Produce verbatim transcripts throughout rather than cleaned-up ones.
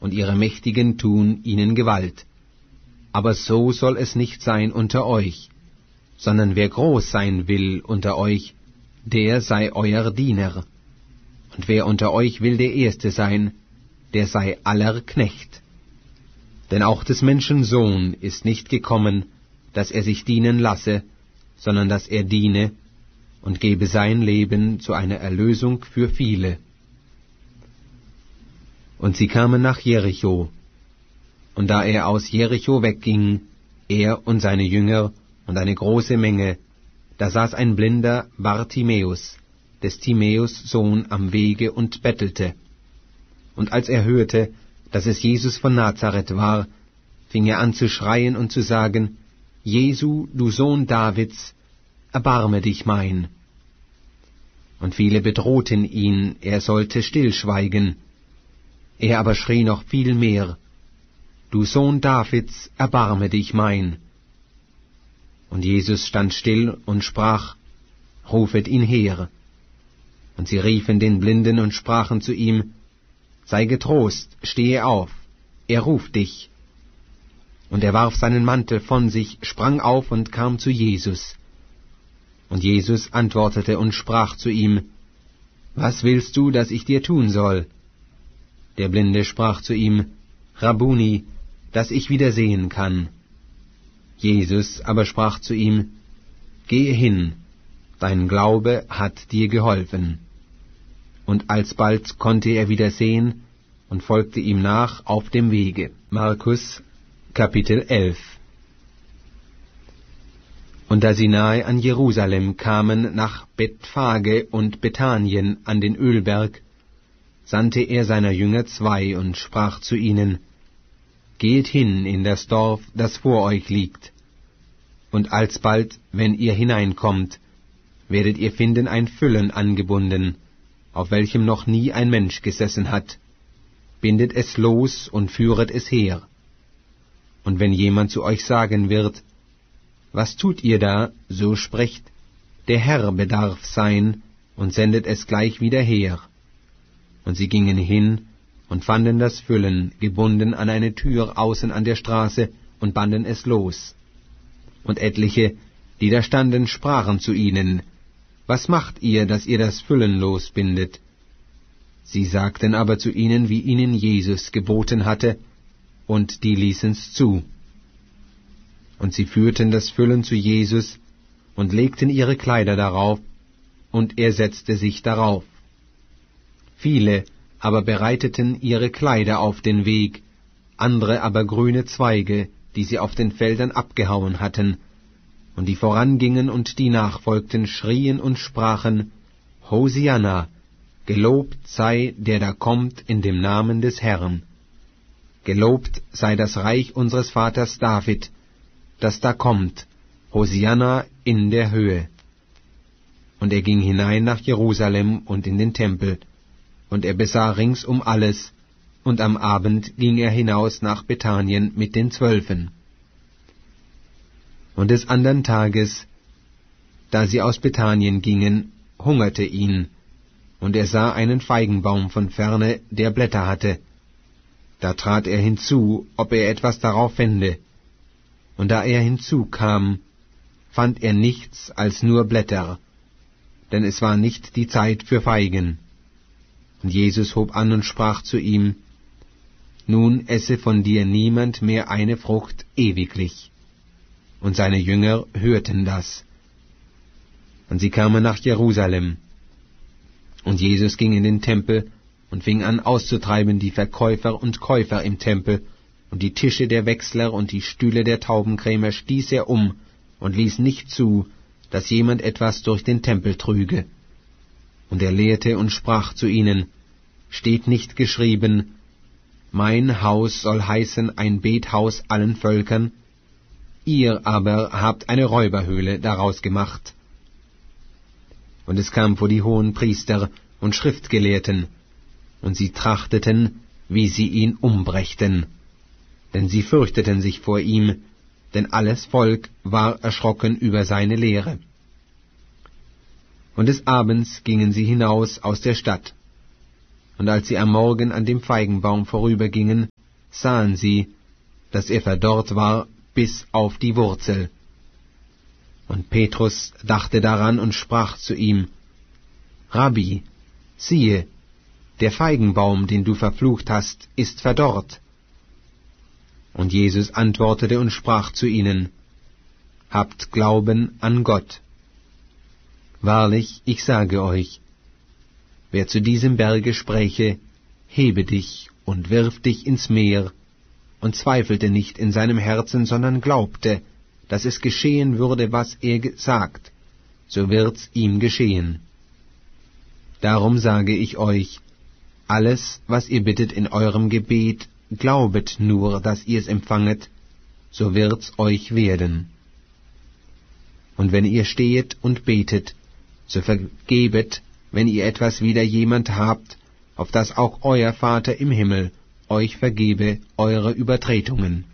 und ihre Mächtigen tun ihnen Gewalt. Aber so soll es nicht sein unter euch, sondern wer groß sein will unter euch, der sei euer Diener. Und wer unter euch will der Erste sein, der sei aller Knecht. Denn auch des Menschen Sohn ist nicht gekommen, dass er sich dienen lasse, sondern dass er diene und gebe sein Leben zu einer Erlösung für viele. Und sie kamen nach Jericho, und da er aus Jericho wegging, er und seine Jünger und eine große Menge, da saß ein Blinder Bartimäus, des Timäus Sohn, am Wege und bettelte. Und als er hörte, dass es Jesus von Nazareth war, fing er an zu schreien und zu sagen: Jesu, du Sohn Davids, erbarme dich mein. Und viele bedrohten ihn, er sollte stillschweigen. Er aber schrie noch viel mehr: Du Sohn Davids, erbarme dich mein. Und Jesus stand still und sprach: Rufet ihn her. Und sie riefen den Blinden und sprachen zu ihm: Sei getrost, stehe auf, er ruft dich. Und er warf seinen Mantel von sich, sprang auf und kam zu Jesus. Und Jesus antwortete und sprach zu ihm: Was willst du, dass ich dir tun soll? Der Blinde sprach zu ihm: Rabbuni, dass ich wieder sehen kann. Jesus aber sprach zu ihm: Gehe hin, dein Glaube hat dir geholfen. Und alsbald konnte er wieder sehen und folgte ihm nach auf dem Wege. Markus, Kapitel elf. Und da sie nahe an Jerusalem kamen, nach Bethphage und Bethanien an den Ölberg, sandte er seiner Jünger zwei und sprach zu ihnen: Geht hin in das Dorf, das vor euch liegt. Und alsbald, wenn ihr hineinkommt, werdet ihr finden ein Füllen angebunden, auf welchem noch nie ein Mensch gesessen hat. Bindet es los und führet es her. Und wenn jemand zu euch sagen wird: Was tut ihr da? So sprecht: Der Herr bedarf sein, und sendet es gleich wieder her. Und sie gingen hin und fanden das Füllen gebunden an eine Tür außen an der Straße und banden es los. Und etliche, die da standen, sprachen zu ihnen: Was macht ihr, dass ihr das Füllen losbindet? Sie sagten aber zu ihnen, wie ihnen Jesus geboten hatte, und die ließen's zu. Und sie führten das Füllen zu Jesus und legten ihre Kleider darauf, und er setzte sich darauf. Viele aber bereiteten ihre Kleider auf den Weg, andere aber grüne Zweige, die sie auf den Feldern abgehauen hatten. Und die vorangingen und die nachfolgten, schrien und sprachen: Hosianna, gelobt sei, der da kommt in dem Namen des Herrn. Gelobt sei das Reich unseres Vaters David, das da kommt, Hosianna in der Höhe. Und er ging hinein nach Jerusalem und in den Tempel, und er besah ringsum alles, und am Abend ging er hinaus nach Bethanien mit den Zwölfen. Und des andern Tages, da sie aus Bethanien gingen, hungerte ihn, und er sah einen Feigenbaum von ferne, der Blätter hatte. Da trat er hinzu, ob er etwas darauf fände. Und da er hinzukam, fand er nichts als nur Blätter, denn es war nicht die Zeit für Feigen. Und Jesus hob an und sprach zu ihm: Nun esse von dir niemand mehr eine Frucht ewiglich. Und seine Jünger hörten das. Und sie kamen nach Jerusalem. Und Jesus ging in den Tempel und fing an auszutreiben die Verkäufer und Käufer im Tempel, und die Tische der Wechsler und die Stühle der Taubenkrämer stieß er um und ließ nicht zu, dass jemand etwas durch den Tempel trüge. Und er lehrte und sprach zu ihnen: Steht nicht geschrieben: Mein Haus soll heißen ein Bethaus allen Völkern? Ihr aber habt eine Räuberhöhle daraus gemacht. Und es kam vor die hohen Priester und Schriftgelehrten, und sie trachteten, wie sie ihn umbrächten. Denn sie fürchteten sich vor ihm, denn alles Volk war erschrocken über seine Lehre. Und des Abends gingen sie hinaus aus der Stadt. Und als sie am Morgen an dem Feigenbaum vorübergingen, sahen sie, dass er verdorrt war bis auf die Wurzel. Und Petrus dachte daran und sprach zu ihm: Rabbi, siehe, der Feigenbaum, den du verflucht hast, ist verdorrt. Und Jesus antwortete und sprach zu ihnen: Habt Glauben an Gott. Wahrlich, ich sage euch, wer zu diesem Berge spräche, hebe dich und wirf dich ins Meer, und zweifelte nicht in seinem Herzen, sondern glaubte, dass es geschehen würde, was er gesagt, so wird's ihm geschehen. Darum sage ich euch, alles, was ihr bittet in eurem Gebet, glaubet nur, dass ihr's empfanget, so wird's euch werden. Und wenn ihr stehet und betet, so vergebet, wenn ihr etwas wider jemand habt, auf dass auch euer Vater im Himmel euch vergebe eure Übertretungen.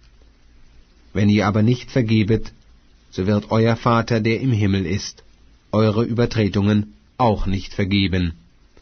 Wenn ihr aber nicht vergebet, so wird euer Vater, der im Himmel ist, eure Übertretungen auch nicht vergeben.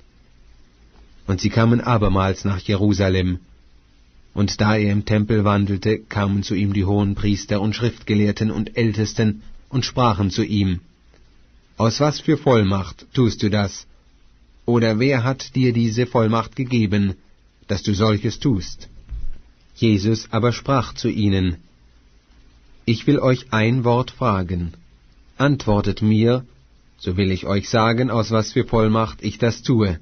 Und sie kamen abermals nach Jerusalem, und da er im Tempel wandelte, kamen zu ihm die Hohenpriester und Schriftgelehrten und Ältesten und sprachen zu ihm: Aus was für Vollmacht tust du das? Oder wer hat dir diese Vollmacht gegeben, dass du solches tust? Jesus aber sprach zu ihnen: Ich will euch ein Wort fragen. Antwortet mir, so will ich euch sagen, aus was für Vollmacht ich das tue.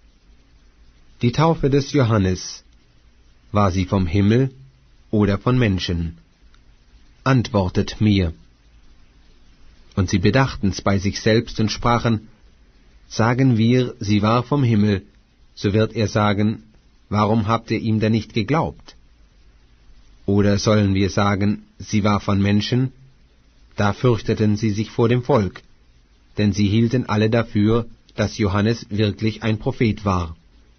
Die Taufe des Johannes, war sie vom Himmel oder von Menschen? Antwortet mir. Und sie bedachten's bei sich selbst und sprachen: Sagen wir, sie war vom Himmel, so wird er sagen, warum habt ihr ihm denn nicht geglaubt? Oder sollen wir sagen, sie war von Menschen? Da fürchteten sie sich vor dem Volk, denn sie hielten alle dafür, dass Johannes wirklich ein Prophet war.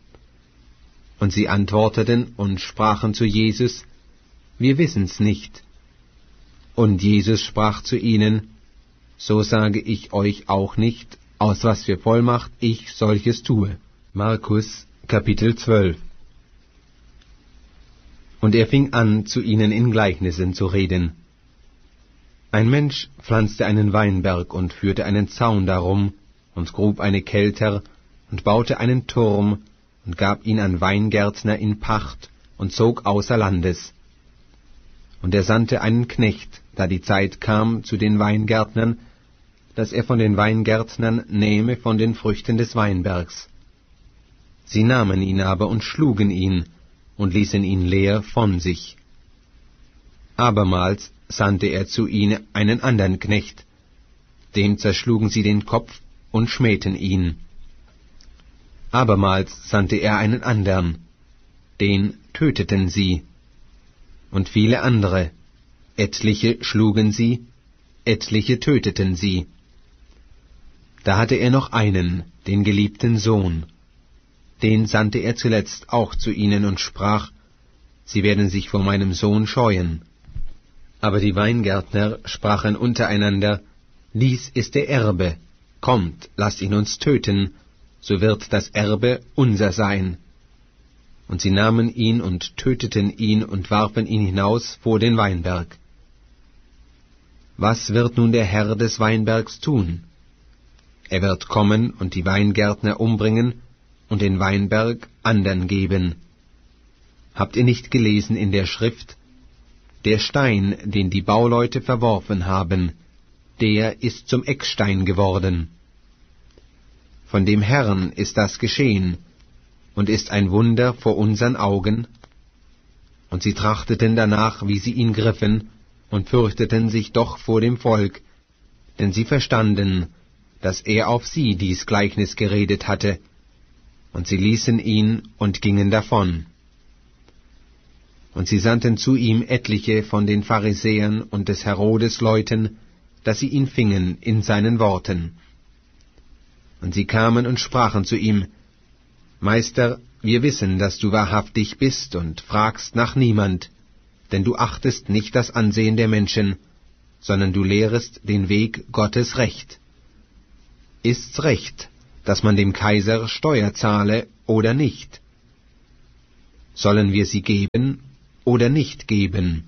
Und sie antworteten und sprachen zu Jesus: Wir wissen's nicht. Und Jesus sprach zu ihnen: So sage ich euch auch nicht, aus was für Vollmacht ich solches tue. Markus, Kapitel zwölf. Und er fing an, zu ihnen in Gleichnissen zu reden. Ein Mensch pflanzte einen Weinberg und führte einen Zaun darum und grub eine Kelter und baute einen Turm und gab ihn an Weingärtner in Pacht und zog außer Landes. Und er sandte einen Knecht, da die Zeit kam, zu den Weingärtnern, dass er von den Weingärtnern nähme von den Früchten des Weinbergs. Sie nahmen ihn aber und schlugen ihn und ließen ihn leer von sich. Abermals sandte er zu ihnen einen andern Knecht, dem zerschlugen sie den Kopf und schmähten ihn. Abermals sandte er einen andern, den töteten sie, und viele andere, etliche schlugen sie, etliche töteten sie. Da hatte er noch einen, den geliebten Sohn. Den sandte er zuletzt auch zu ihnen und sprach: Sie werden sich vor meinem Sohn scheuen. Aber die Weingärtner sprachen untereinander: Dies ist der Erbe, kommt, lasst ihn uns töten, so wird das Erbe unser sein. Und sie nahmen ihn und töteten ihn und warfen ihn hinaus vor den Weinberg. Was wird nun der Herr des Weinbergs tun? Er wird kommen und die Weingärtner umbringen und den Weinberg andern geben. Habt ihr nicht gelesen in der Schrift: Der Stein, den die Bauleute verworfen haben, der ist zum Eckstein geworden. Von dem Herrn ist das geschehen und ist ein Wunder vor unseren Augen. Und sie trachteten danach, wie sie ihn griffen, und fürchteten sich doch vor dem Volk, denn sie verstanden, dass er auf sie dies Gleichnis geredet hatte, und sie ließen ihn und gingen davon. Und sie sandten zu ihm etliche von den Pharisäern und des Herodes Leuten, dass sie ihn fingen in seinen Worten. Und sie kamen und sprachen zu ihm: Meister, wir wissen, dass du wahrhaftig bist und fragst nach niemand, denn du achtest nicht das Ansehen der Menschen, sondern du lehrest den Weg Gottes recht. Ist's recht, dass man dem Kaiser Steuer zahle oder nicht? Sollen wir sie geben oder nicht geben?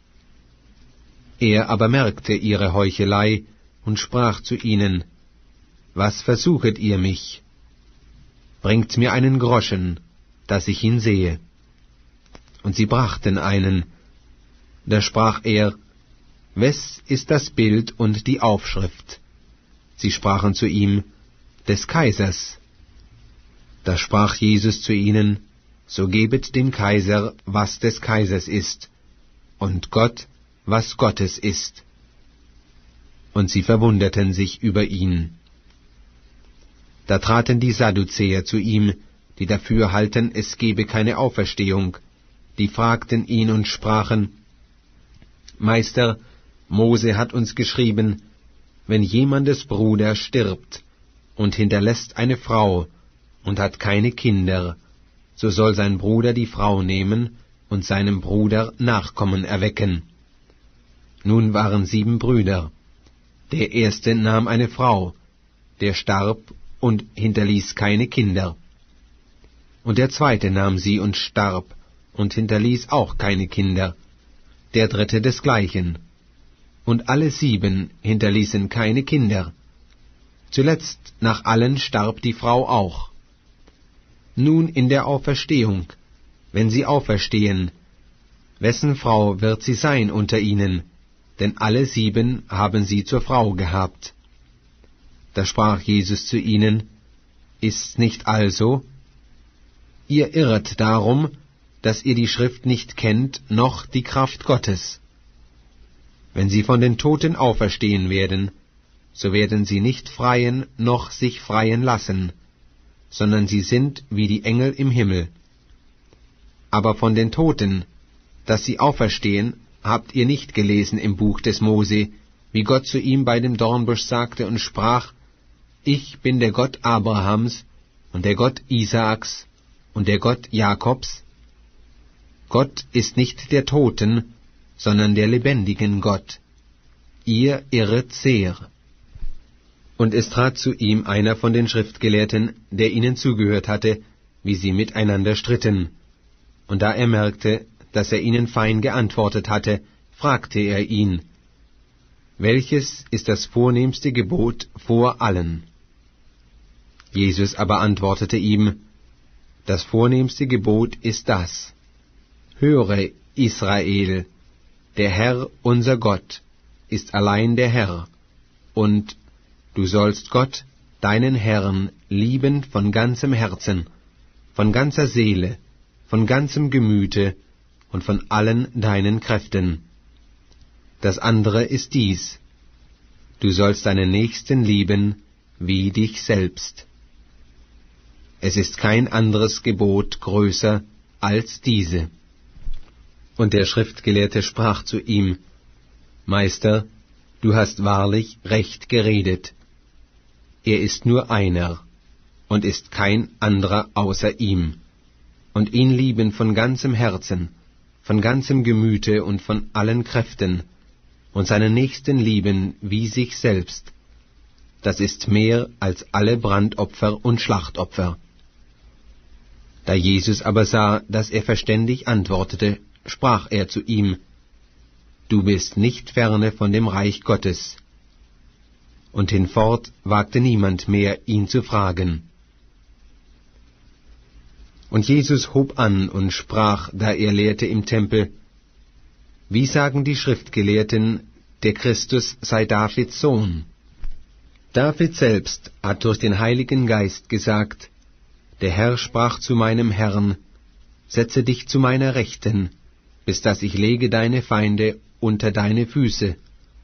Er aber merkte ihre Heuchelei und sprach zu ihnen: Was versuchet ihr mich? Bringt mir einen Groschen, dass ich ihn sehe. Und sie brachten einen. Da sprach er: Wes ist das Bild und die Aufschrift? Sie sprachen zu ihm: Des Kaisers. Da sprach Jesus zu ihnen: So gebet dem Kaiser, was des Kaisers ist, und Gott, was Gottes ist. Und sie verwunderten sich über ihn. Da traten die Sadduzäer zu ihm, die dafür halten, es gebe keine Auferstehung, die fragten ihn und sprachen: Meister, Mose hat uns geschrieben, wenn jemandes Bruder stirbt und hinterlässt eine Frau und hat keine Kinder, so soll sein Bruder die Frau nehmen und seinem Bruder Nachkommen erwecken. Nun waren sieben Brüder. Der erste nahm eine Frau, der starb und hinterließ keine Kinder. Und der zweite nahm sie und starb und hinterließ auch keine Kinder. Der dritte desgleichen. Und alle sieben hinterließen keine Kinder. Zuletzt nach allen starb die Frau auch. Nun in der Auferstehung, wenn sie auferstehen, wessen Frau wird sie sein unter ihnen? Denn alle sieben haben sie zur Frau gehabt. Da sprach Jesus zu ihnen: Ist's nicht also? Ihr irret darum, dass ihr die Schrift nicht kennt, noch die Kraft Gottes. Wenn sie von den Toten auferstehen werden, so werden sie nicht freien noch sich freien lassen, sondern sie sind wie die Engel im Himmel. Aber von den Toten, dass sie auferstehen, habt ihr nicht gelesen im Buch des Mose, wie Gott zu ihm bei dem Dornbusch sagte und sprach: Ich bin der Gott Abrahams und der Gott Isaaks und der Gott Jakobs? Gott ist nicht der Toten, sondern der lebendigen Gott. Ihr irret sehr. Und es trat zu ihm einer von den Schriftgelehrten, der ihnen zugehört hatte, wie sie miteinander stritten. Und da er merkte, dass er ihnen fein geantwortet hatte, fragte er ihn: Welches ist das vornehmste Gebot vor allen? Jesus aber antwortete ihm: Das vornehmste Gebot ist das: Höre, Israel, der Herr, unser Gott, ist allein der Herr, und du sollst Gott, deinen Herrn, lieben von ganzem Herzen, von ganzer Seele, von ganzem Gemüte und von allen deinen Kräften. Das andere ist dies: Du sollst deinen Nächsten lieben wie dich selbst. Es ist kein anderes Gebot größer als diese. Und der Schriftgelehrte sprach zu ihm: Meister, du hast wahrlich recht geredet. Er ist nur einer, und ist kein anderer außer ihm. Und ihn lieben von ganzem Herzen, von ganzem Gemüte und von allen Kräften, und seinen Nächsten lieben wie sich selbst. Das ist mehr als alle Brandopfer und Schlachtopfer. Da Jesus aber sah, dass er verständig antwortete, sprach er zu ihm: Du bist nicht ferne von dem Reich Gottes. Und hinfort wagte niemand mehr, ihn zu fragen. Und Jesus hob an und sprach, da er lehrte im Tempel: Wie sagen die Schriftgelehrten, der Christus sei Davids Sohn? David selbst hat durch den Heiligen Geist gesagt: Der Herr sprach zu meinem Herrn: Setze dich zu meiner Rechten, bis dass ich lege deine Feinde unter deine Füße.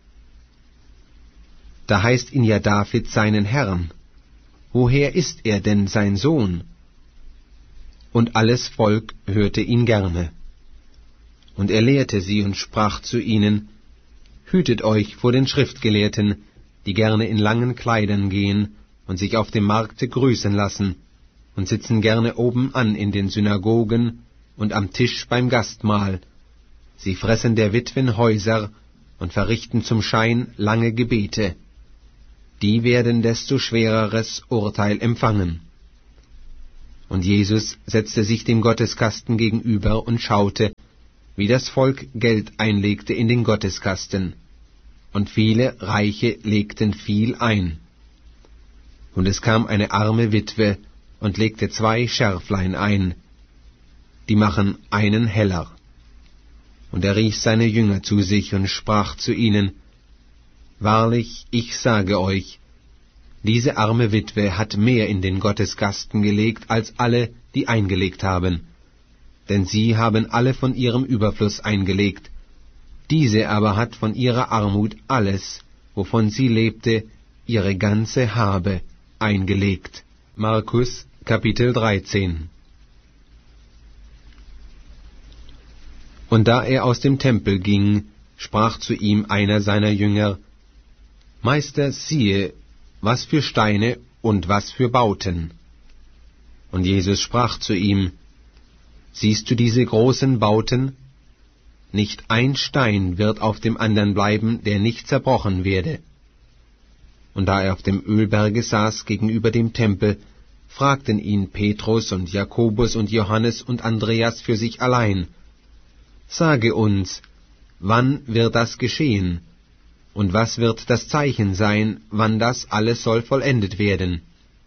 Da heißt ihn ja David seinen Herrn. Woher ist er denn sein Sohn? Und alles Volk hörte ihn gerne. Und er lehrte sie und sprach zu ihnen: Hütet euch vor den Schriftgelehrten, die gerne in langen Kleidern gehen und sich auf dem Markte grüßen lassen und sitzen gerne oben an in den Synagogen und am Tisch beim Gastmahl. Sie fressen der Witwen Häuser und verrichten zum Schein lange Gebete. die werden desto schwereres Urteil empfangen. Und Jesus setzte sich dem Gotteskasten gegenüber und schaute, wie das Volk Geld einlegte in den Gotteskasten. Und viele Reiche legten viel ein. Und es kam eine arme Witwe und legte zwei Scherflein ein, die machen einen Heller. Und er rief seine Jünger zu sich und sprach zu ihnen, Wahrlich, ich sage euch, diese arme Witwe hat mehr in den Gotteskasten gelegt, als alle, die eingelegt haben. Denn sie haben alle von ihrem Überfluss eingelegt. Diese aber hat von ihrer Armut alles, wovon sie lebte, ihre ganze Habe eingelegt. Markus, Kapitel dreizehn. Und da er aus dem Tempel ging, sprach zu ihm einer seiner Jünger, Meister, siehe, was für Steine und was für Bauten. Und Jesus sprach zu ihm, Siehst du diese großen Bauten? Nicht ein Stein wird auf dem andern bleiben, der nicht zerbrochen werde. Und da er auf dem Ölberge saß gegenüber dem Tempel, fragten ihn Petrus und Jakobus und Johannes und Andreas für sich allein, Sage uns, wann wird das geschehen? Und was wird das Zeichen sein, wann das alles soll vollendet werden?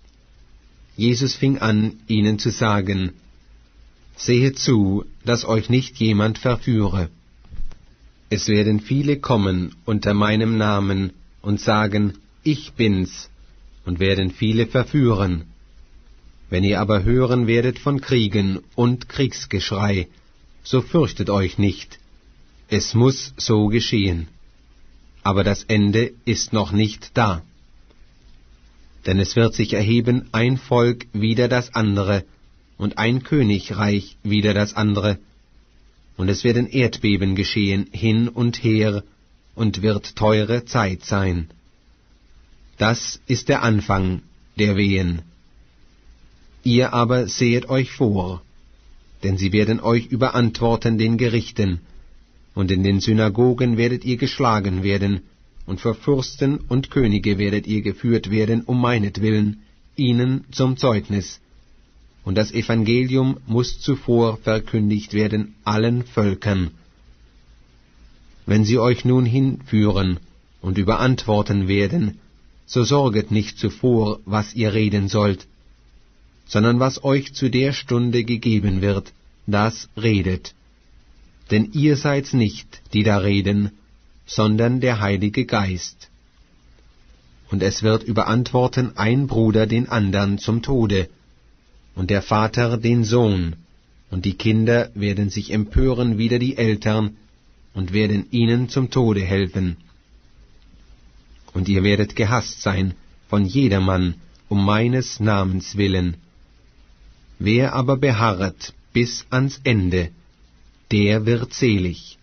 Jesus fing an, ihnen zu sagen, Sehet zu, dass euch nicht jemand verführe. Es werden viele kommen unter meinem Namen und sagen, Ich bin's, und werden viele verführen. Wenn ihr aber hören werdet von Kriegen und Kriegsgeschrei, so fürchtet euch nicht. Es muß so geschehen. Aber das Ende ist noch nicht da. Denn es wird sich erheben ein Volk wider das andere, und ein Königreich wider das andere, und es werden Erdbeben geschehen hin und her, und wird teure Zeit sein. Das ist der Anfang der Wehen. Ihr aber sehet euch vor, denn sie werden euch überantworten den Gerichten, und in den Synagogen werdet ihr geschlagen werden, und vor Fürsten und Könige werdet ihr geführt werden um meinetwillen, ihnen zum Zeugnis. Und das Evangelium muß zuvor verkündigt werden allen Völkern. Wenn sie euch nun hinführen und überantworten werden, so sorget nicht zuvor, was ihr reden sollt, sondern was euch zu der Stunde gegeben wird, das redet. Denn ihr seid's nicht, die da reden, sondern der Heilige Geist. Und es wird überantworten ein Bruder den andern zum Tode, und der Vater den Sohn, und die Kinder werden sich empören wider die Eltern, und werden ihnen zum Tode helfen. Und ihr werdet gehasst sein von jedermann um meines Namens willen. Wer aber beharret bis ans Ende, der wird selig.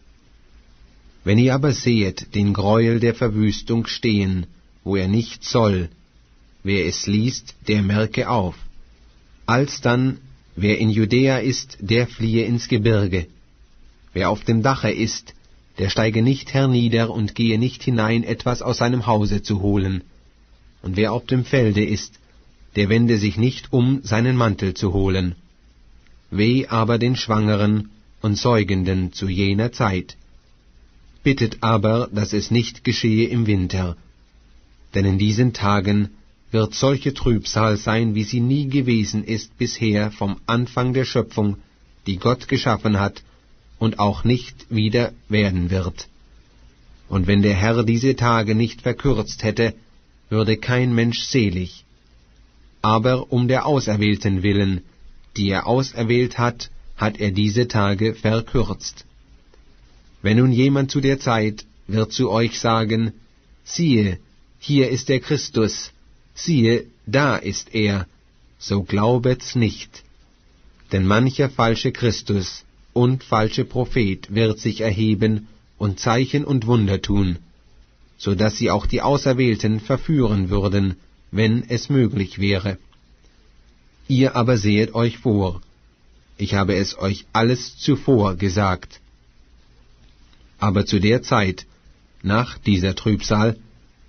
Wenn ihr aber sehet den Greuel der Verwüstung stehen, wo er nicht soll, wer es liest, der merke auf. Alsdann, wer in Judäa ist, der fliehe ins Gebirge. Wer auf dem Dache ist, der steige nicht hernieder und gehe nicht hinein, etwas aus seinem Hause zu holen. Und wer auf dem Felde ist, der wende sich nicht um, seinen Mantel zu holen. Weh aber den Schwangeren und Säugenden zu jener Zeit. Bittet aber, dass es nicht geschehe im Winter. Denn in diesen Tagen wird solche Trübsal sein, wie sie nie gewesen ist bisher vom Anfang der Schöpfung, die Gott geschaffen hat, und auch nicht wieder werden wird. Und wenn der Herr diese Tage nicht verkürzt hätte, würde kein Mensch selig. Aber um der Auserwählten willen, die er auserwählt hat, hat er diese Tage verkürzt. Wenn nun jemand zu der Zeit wird zu euch sagen, siehe, hier ist der Christus, siehe, da ist er, so glaubet's nicht. Denn mancher falsche Christus und falsche Prophet wird sich erheben und Zeichen und Wunder tun, so dass sie auch die Auserwählten verführen würden, wenn es möglich wäre. Ihr aber sehet euch vor, ich habe es euch alles zuvor gesagt. Aber zu der Zeit, nach dieser Trübsal,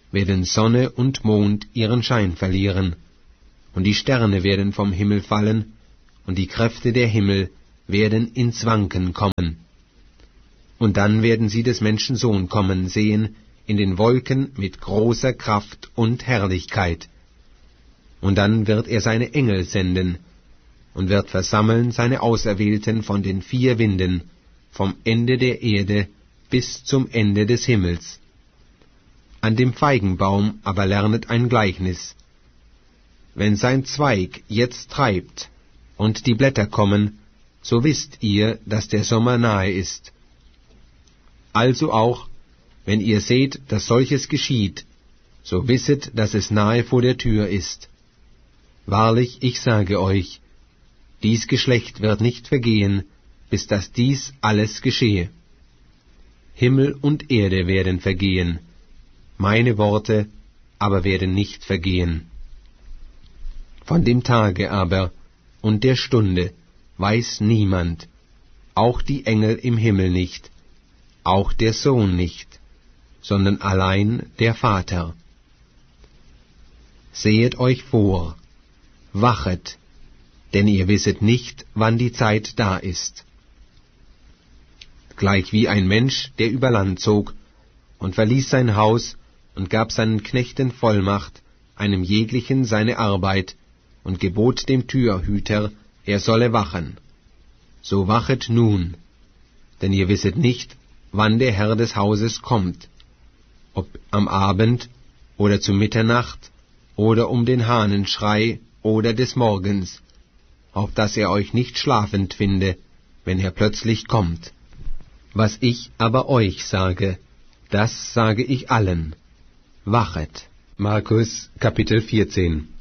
werden Sonne und Mond ihren Schein verlieren, und die Sterne werden vom Himmel fallen, und die Kräfte der Himmel werden ins Wanken kommen. Und dann werden sie des Menschen Sohn kommen sehen, in den Wolken mit großer Kraft und Herrlichkeit. Und dann wird er seine Engel senden, und wird versammeln seine Auserwählten von den vier Winden, vom Ende der Erde bis zum Ende des Himmels. An dem Feigenbaum aber lernet ein Gleichnis. Wenn sein Zweig jetzt treibt und die Blätter kommen, so wisst ihr, dass der Sommer nahe ist. Also auch, wenn ihr seht, dass solches geschieht, so wisset, dass es nahe vor der Tür ist. Wahrlich, ich sage euch, dies Geschlecht wird nicht vergehen, bis dass dies alles geschehe. Himmel und Erde werden vergehen, meine Worte aber werden nicht vergehen. Von dem Tage aber und der Stunde weiß niemand, auch die Engel im Himmel nicht, auch der Sohn nicht, sondern allein der Vater. Sehet euch vor, wachet, denn ihr wisset nicht, wann die Zeit da ist. Gleich wie ein Mensch, der über Land zog und verließ sein Haus und gab seinen Knechten Vollmacht, einem jeglichen seine Arbeit, und gebot dem Türhüter, er solle wachen. So wachet nun, denn ihr wisset nicht, wann der Herr des Hauses kommt, ob am Abend oder zu Mitternacht oder um den Hahnenschrei oder des Morgens, auf dass er euch nicht schlafend finde, wenn er plötzlich kommt. Was ich aber euch sage, das sage ich allen. Wachet. Markus Kapitel vierzehn.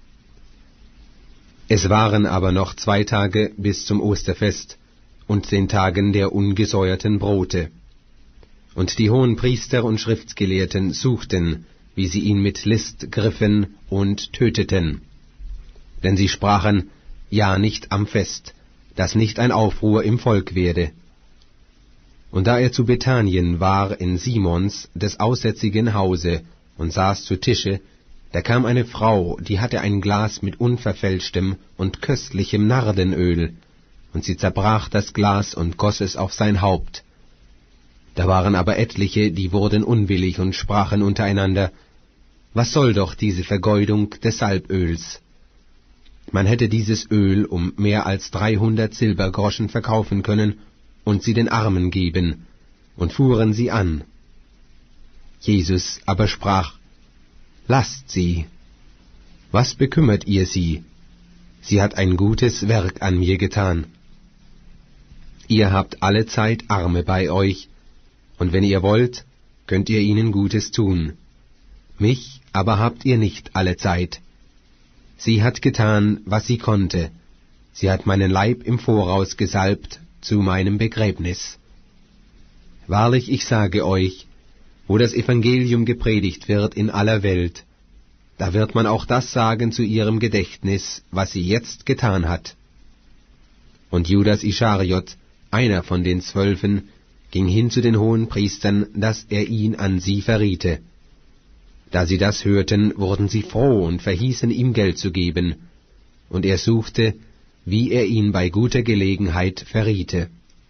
Es waren aber noch zwei Tage bis zum Osterfest und den Tagen der ungesäuerten Brote. Und die Hohenpriester und Schriftgelehrten suchten, wie sie ihn mit List griffen und töteten. Denn sie sprachen, ja nicht am Fest, dass nicht ein Aufruhr im Volk werde. Und da er zu Bethanien war in Simons des aussätzigen Hause und saß zu Tische, da kam eine Frau, die hatte ein Glas mit unverfälschtem und köstlichem Nardenöl, und sie zerbrach das Glas und goss es auf sein Haupt. Da waren aber etliche, die wurden unwillig und sprachen untereinander, was soll doch diese Vergeudung des Salböls? Man hätte dieses Öl um mehr als dreihundert Silbergroschen verkaufen können und sie den Armen geben, und fuhren sie an. Jesus aber sprach, lasst sie. Was bekümmert ihr sie? Sie hat ein gutes Werk an mir getan. Ihr habt allezeit Arme bei euch, und wenn ihr wollt, könnt ihr ihnen Gutes tun. Mich aber habt ihr nicht allezeit. Sie hat getan, was sie konnte. Sie hat meinen Leib im Voraus gesalbt zu meinem Begräbnis. Wahrlich, ich sage euch, wo das Evangelium gepredigt wird in aller Welt, da wird man auch das sagen zu ihrem Gedächtnis, was sie jetzt getan hat. Und Judas Ischariot, einer von den Zwölfen, ging hin zu den Hohenpriestern, dass er ihn an sie verriete. Da sie das hörten, wurden sie froh und verhießen ihm Geld zu geben, und er suchte, wie er ihn bei guter Gelegenheit verriete.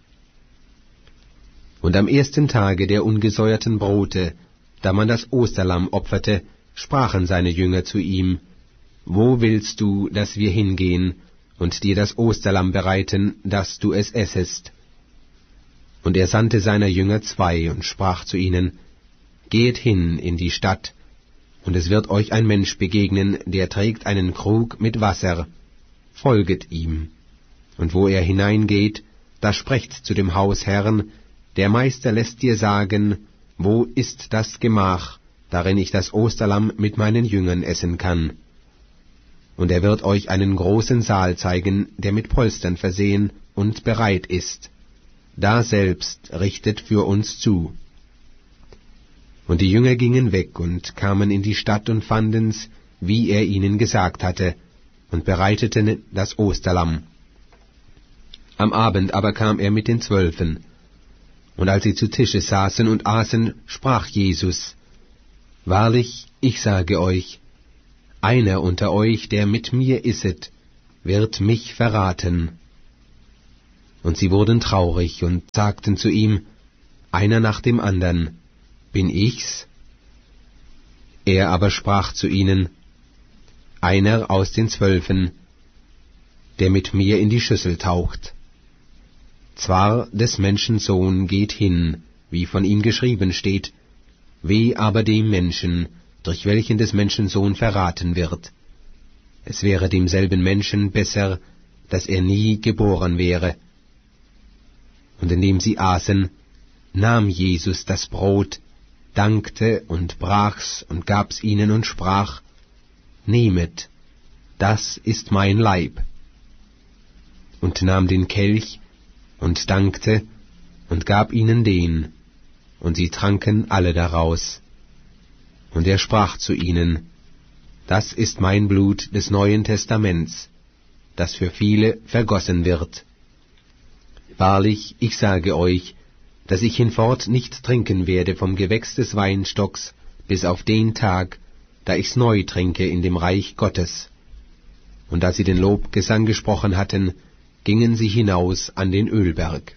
Und am ersten Tage der ungesäuerten Brote, da man das Osterlamm opferte, sprachen seine Jünger zu ihm, wo willst du, dass wir hingehen und dir das Osterlamm bereiten, dass du es essest? Und er sandte seiner Jünger zwei und sprach zu ihnen, geht hin in die Stadt, und es wird euch ein Mensch begegnen, der trägt einen Krug mit Wasser, folget ihm. Und wo er hineingeht, da sprecht zu dem Hausherrn, der Meister lässt dir sagen, wo ist das Gemach, darin ich das Osterlamm mit meinen Jüngern essen kann. Und er wird euch einen großen Saal zeigen, der mit Polstern versehen und bereit ist. Da selbst richtet für uns zu. Und die Jünger gingen weg und kamen in die Stadt und fanden's, wie er ihnen gesagt hatte, und bereiteten das Osterlamm. Am Abend aber kam er mit den Zwölfen. Und als sie zu Tische saßen und aßen, sprach Jesus, Wahrlich, ich sage euch, einer unter euch, der mit mir isset, wird mich verraten. Und sie wurden traurig und sagten zu ihm, einer nach dem andern, bin ich's? Er aber sprach zu ihnen, einer aus den Zwölfen, der mit mir in die Schüssel taucht. Zwar des Menschen Sohn geht hin, wie von ihm geschrieben steht, weh aber dem Menschen, durch welchen des Menschen Sohn verraten wird. Es wäre demselben Menschen besser, dass er nie geboren wäre. Und indem sie aßen, nahm Jesus das Brot, dankte und brach's und gab's ihnen und sprach, Nehmet, das ist mein Leib. Und nahm den Kelch und dankte und gab ihnen den, und sie tranken alle daraus. Und er sprach zu ihnen, das ist mein Blut des Neuen Testaments, das für viele vergossen wird. Wahrlich, ich sage euch, dass ich hinfort nicht trinken werde vom Gewächs des Weinstocks, bis auf den Tag, da ich's neu trinke in dem Reich Gottes. Und da sie den Lobgesang gesprochen hatten, gingen sie hinaus an den Ölberg.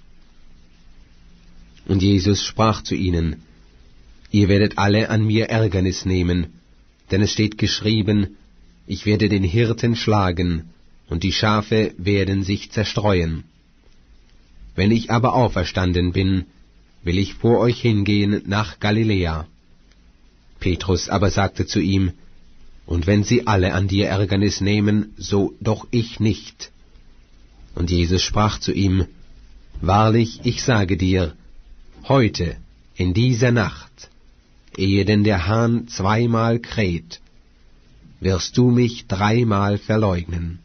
Und Jesus sprach zu ihnen, ihr werdet alle an mir Ärgernis nehmen, denn es steht geschrieben, ich werde den Hirten schlagen, und die Schafe werden sich zerstreuen. Wenn ich aber auferstanden bin, will ich vor euch hingehen nach Galiläa. Petrus aber sagte zu ihm, und wenn sie alle an dir Ärgernis nehmen, so doch ich nicht. Und Jesus sprach zu ihm, wahrlich, ich sage dir, heute, in dieser Nacht, ehe denn der Hahn zweimal kräht, wirst du mich dreimal verleugnen.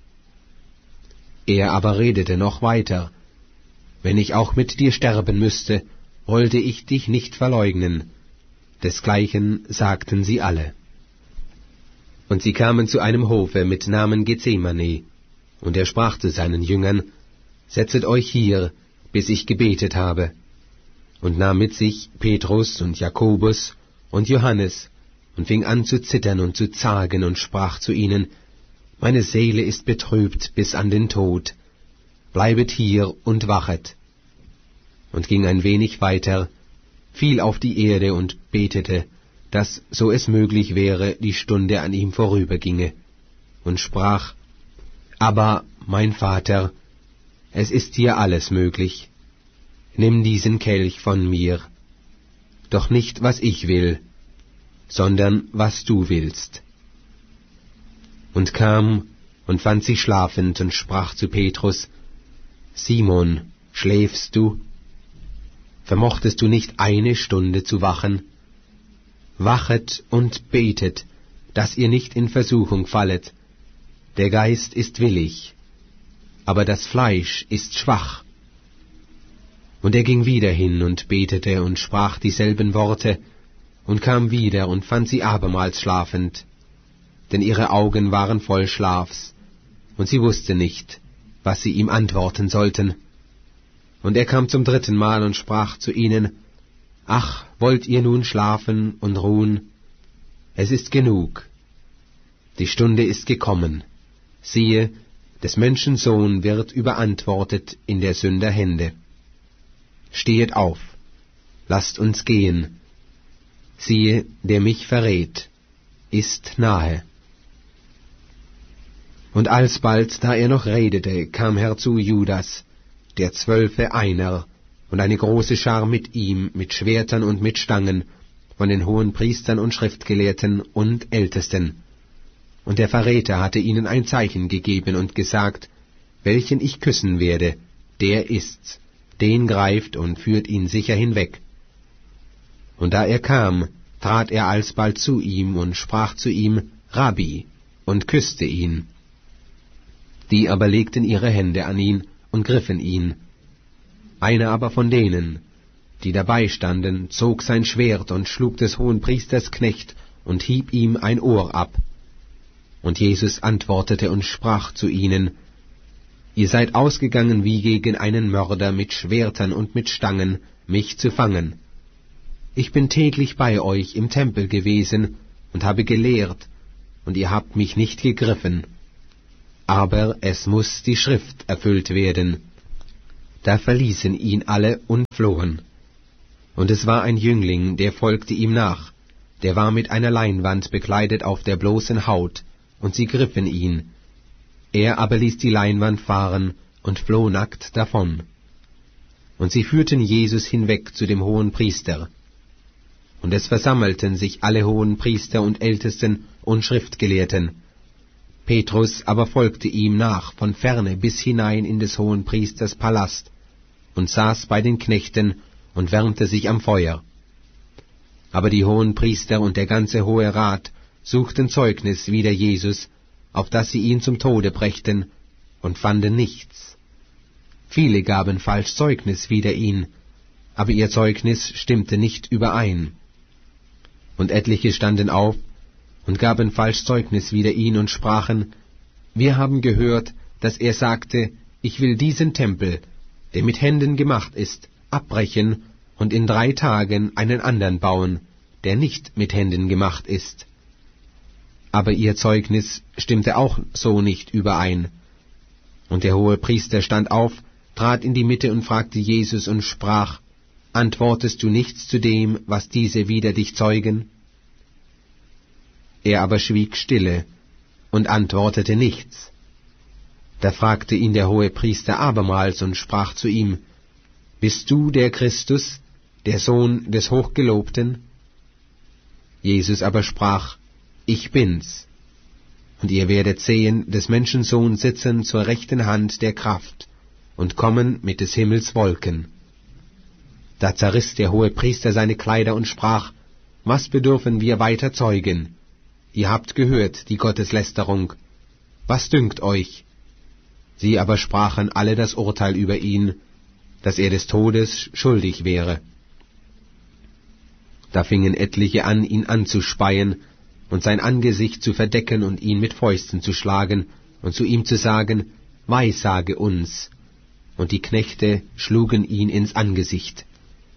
Er aber redete noch weiter, wenn ich auch mit dir sterben müsste, wollte ich dich nicht verleugnen. Desgleichen sagten sie alle. Und sie kamen zu einem Hofe mit Namen Gethsemane, und er sprach zu seinen Jüngern, setzet euch hier, bis ich gebetet habe, und nahm mit sich Petrus und Jakobus und Johannes, und fing an zu zittern und zu zagen, und sprach zu ihnen, meine Seele ist betrübt bis an den Tod, bleibet hier und wachet. Und ging ein wenig weiter, fiel auf die Erde und betete, dass, so es möglich wäre, die Stunde an ihm vorüberginge, und sprach, aber, mein Vater, es ist dir alles möglich, nimm diesen Kelch von mir, doch nicht, was ich will, sondern was du willst. Und kam und fand sie schlafend und sprach zu Petrus, Simon, schläfst du? Vermochtest du nicht eine Stunde zu wachen? Wachet und betet, dass ihr nicht in Versuchung fallet. Der Geist ist willig, aber das Fleisch ist schwach. Und er ging wieder hin und betete und sprach dieselben Worte, und kam wieder und fand sie abermals schlafend, denn ihre Augen waren voll Schlafs, und sie wusste nicht, was sie ihm antworten sollten. Und er kam zum dritten Mal und sprach zu ihnen, ach, wollt ihr nun schlafen und ruhen? Es ist genug. Die Stunde ist gekommen. Siehe, des Menschen Sohn wird überantwortet in der Sünder Hände. Stehet auf, lasst uns gehen. Siehe, der mich verrät, ist nahe. Und alsbald, da er noch redete, kam herzu Judas, der Zwölfe einer, und eine große Schar mit ihm, mit Schwertern und mit Stangen, von den hohen Priestern und Schriftgelehrten und Ältesten. Und der Verräter hatte ihnen ein Zeichen gegeben und gesagt, welchen ich küssen werde, der ist's, den greift und führt ihn sicher hinweg. Und da er kam, trat er alsbald zu ihm und sprach zu ihm, Rabbi, und küsste ihn. Die aber legten ihre Hände an ihn und griffen ihn. Einer aber von denen, die dabei standen, zog sein Schwert und schlug des Hohenpriesters Knecht und hieb ihm ein Ohr ab. Und Jesus antwortete und sprach zu ihnen, ihr seid ausgegangen wie gegen einen Mörder mit Schwertern und mit Stangen, mich zu fangen. ich bin täglich bei euch im Tempel gewesen und habe gelehrt, und ihr habt mich nicht gegriffen. Aber es muß die Schrift erfüllt werden. Da verließen ihn alle und flohen. Und es war ein Jüngling, der folgte ihm nach, der war mit einer Leinwand bekleidet auf der bloßen Haut, und sie griffen ihn. Er aber ließ die Leinwand fahren und floh nackt davon. Und sie führten Jesus hinweg zu dem Hohenpriester. Und es versammelten sich alle Hohenpriester und Ältesten und Schriftgelehrten. Petrus aber folgte ihm nach von ferne bis hinein in des Hohenpriesters Palast und saß bei den Knechten und wärmte sich am Feuer. Aber die Hohenpriester und der ganze Hohe Rat suchten Zeugnis wider Jesus, auf dass sie ihn zum Tode brächten, und fanden nichts. Viele gaben falsch Zeugnis wider ihn, aber ihr Zeugnis stimmte nicht überein. Und etliche standen auf und gaben falsch Zeugnis wider ihn und sprachen, wir haben gehört, dass er sagte, ich will diesen Tempel, der mit Händen gemacht ist, abbrechen und in drei Tagen einen andern bauen, der nicht mit Händen gemacht ist. Aber ihr Zeugnis stimmte auch so nicht überein. Und der Hohepriester stand auf, trat in die Mitte und fragte Jesus und sprach, antwortest du nichts zu dem, was diese wider dich zeugen? Er aber schwieg stille und antwortete nichts. Da fragte ihn der Hohepriester abermals und sprach zu ihm, bist du der Christus, der Sohn des Hochgelobten? Jesus aber sprach, ich bin's. Und ihr werdet sehen, des Menschensohn sitzen zur rechten Hand der Kraft und kommen mit des Himmels Wolken. Da zerriss der Hohepriester seine Kleider und sprach, was bedürfen wir weiter zeugen? Ihr habt gehört die Gotteslästerung. Was dünkt euch? Sie aber sprachen alle das Urteil über ihn, dass er des Todes schuldig wäre. Da fingen etliche an, ihn anzuspeien und sein Angesicht zu verdecken und ihn mit Fäusten zu schlagen und zu ihm zu sagen, weissage uns. Und die Knechte schlugen ihn ins Angesicht.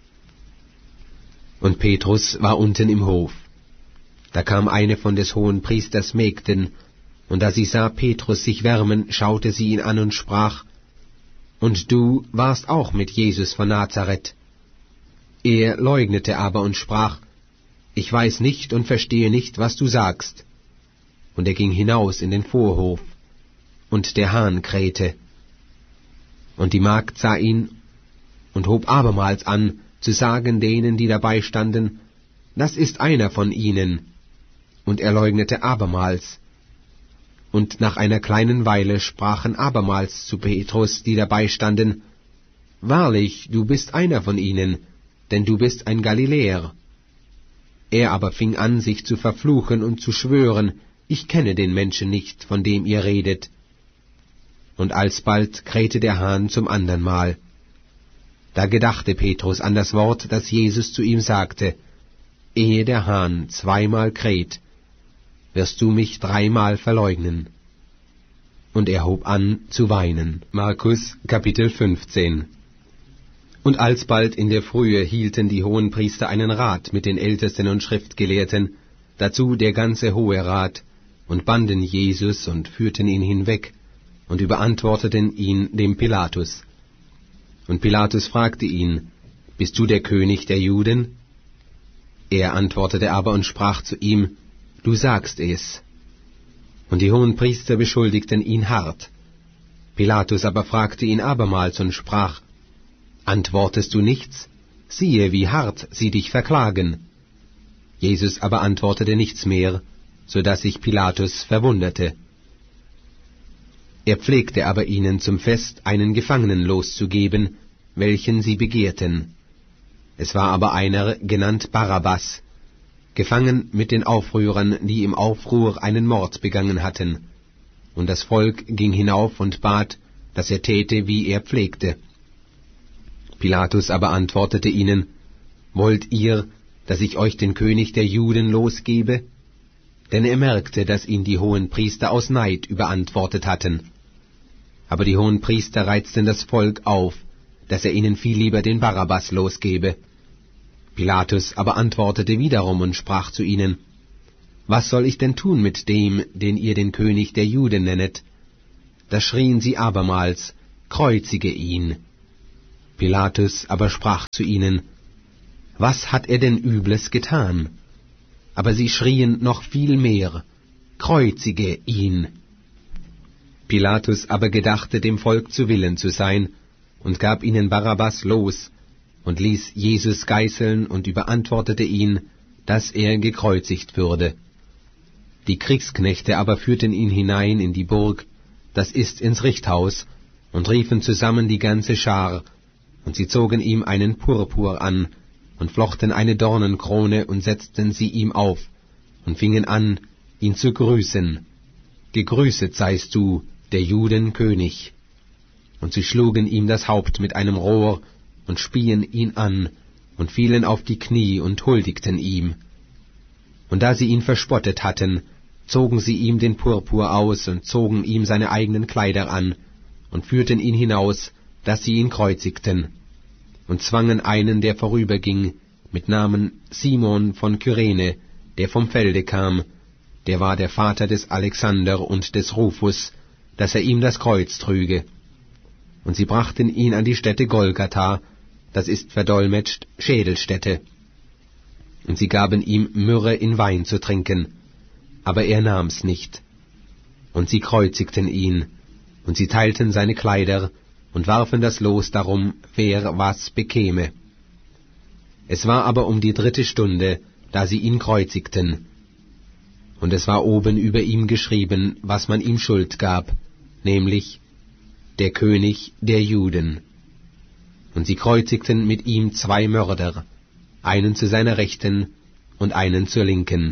Und Petrus war unten im Hof. Da kam eine von des Hohenpriesters Mägden, und da sie sah Petrus sich wärmen, schaute sie ihn an und sprach, und du warst auch mit Jesus von Nazareth. Er leugnete aber und sprach, ich weiß nicht und verstehe nicht, was du sagst. Und er ging hinaus in den Vorhof, und der Hahn krähte. Und die Magd sah ihn und hob abermals an, zu sagen denen, die dabei standen, das ist einer von ihnen. Und er leugnete abermals. Und nach einer kleinen Weile sprachen abermals zu Petrus, die dabei standen, wahrlich, du bist einer von ihnen, denn du bist ein Galiläer. Er aber fing an, sich zu verfluchen und zu schwören, ich kenne den Menschen nicht, von dem ihr redet. Und alsbald krähte der Hahn zum andern Mal. Da gedachte Petrus an das Wort, das Jesus zu ihm sagte, ehe der Hahn zweimal kräht, wirst du mich dreimal verleugnen. Und er hob an zu weinen. Markus Kapitel fünfzehn. Und alsbald in der Frühe hielten die Hohenpriester einen Rat mit den Ältesten und Schriftgelehrten, dazu der ganze Hohe Rat, und banden Jesus und führten ihn hinweg und überantworteten ihn dem Pilatus. Und Pilatus fragte ihn, bist du der König der Juden? Er antwortete aber und sprach zu ihm, du sagst es. Und die Hohenpriester beschuldigten ihn hart. Pilatus aber fragte ihn abermals und sprach, antwortest du nichts? Siehe, wie hart sie dich verklagen. Jesus aber antwortete nichts mehr, so dass sich Pilatus verwunderte. Er pflegte aber ihnen zum Fest einen Gefangenen loszugeben, welchen sie begehrten. Es war aber einer, genannt Barabbas, gefangen mit den Aufrührern, die im Aufruhr einen Mord begangen hatten. Und das Volk ging hinauf und bat, dass er täte, wie er pflegte. Pilatus aber antwortete ihnen, wollt ihr, dass ich euch den König der Juden losgebe? Denn er merkte, dass ihn die Hohenpriester aus Neid überantwortet hatten. Aber die Hohenpriester reizten das Volk auf, dass er ihnen viel lieber den Barabbas losgebe. Pilatus aber antwortete wiederum und sprach zu ihnen, »Was soll ich denn tun mit dem, den ihr den König der Juden nennet?« Da schrien sie abermals, »Kreuzige ihn!« Pilatus aber sprach zu ihnen, »Was hat er denn Übles getan?« Aber sie schrien noch viel mehr, »Kreuzige ihn!« Pilatus aber gedachte, dem Volk zu Willen zu sein, und gab ihnen Barabbas los, und ließ Jesus geißeln und überantwortete ihn, dass er gekreuzigt würde. Die Kriegsknechte aber führten ihn hinein in die Burg, das ist ins Richthaus, und riefen zusammen die ganze Schar, und sie zogen ihm einen Purpur an, und flochten eine Dornenkrone und setzten sie ihm auf, und fingen an, ihn zu grüßen. »Gegrüßet seist du, der Juden König!« Und sie schlugen ihm das Haupt mit einem Rohr und spien ihn an und fielen auf die Knie und huldigten ihm. Und da sie ihn verspottet hatten, zogen sie ihm den Purpur aus und zogen ihm seine eigenen Kleider an und führten ihn hinaus, dass sie ihn kreuzigten, und zwangen einen, der vorüberging, mit Namen Simon von Kyrene, der vom Felde kam, der war der Vater des Alexander und des Rufus, dass er ihm das Kreuz trüge. Und sie brachten ihn an die Stätte Golgatha, das ist verdolmetscht Schädelstätte. Und sie gaben ihm Myrrhe in Wein zu trinken, aber er nahm's nicht. Und sie kreuzigten ihn, und sie teilten seine Kleider, und warfen das Los darum, wer was bekäme. Es war aber um die dritte Stunde, da sie ihn kreuzigten. Und es war oben über ihm geschrieben, was man ihm Schuld gab, nämlich der König der Juden. Und sie kreuzigten mit ihm zwei Mörder, einen zu seiner Rechten und einen zur Linken.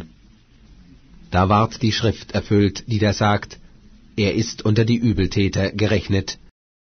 Da ward die Schrift erfüllt, die da sagt, er ist unter die Übeltäter gerechnet.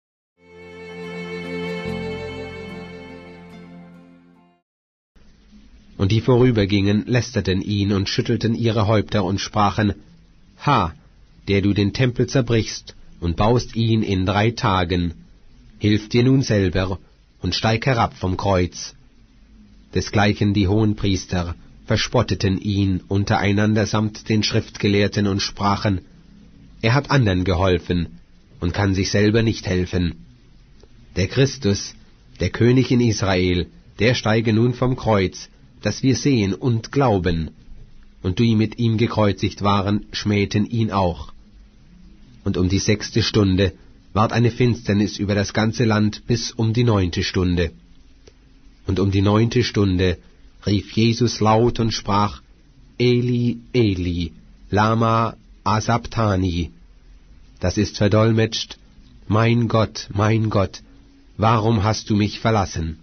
Und die vorübergingen, lästerten ihn und schüttelten ihre Häupter und sprachen, Ha, der du den Tempel zerbrichst und baust ihn in drei Tagen, hilf dir nun selber und steig herab vom Kreuz. Desgleichen die Hohenpriester verspotteten ihn untereinander samt den Schriftgelehrten und sprachen, er hat andern geholfen und kann sich selber nicht helfen. Der Christus, der König in Israel, der steige nun vom Kreuz, dass wir sehen und glauben. Und die mit ihm gekreuzigt waren, schmähten ihn auch. Und um die sechste Stunde ward eine Finsternis über das ganze Land bis um die neunte Stunde. Und um die neunte Stunde rief Jesus laut und sprach, Eli, Eli, lama asabtani. Das ist verdolmetscht, mein Gott, mein Gott, warum hast du mich verlassen?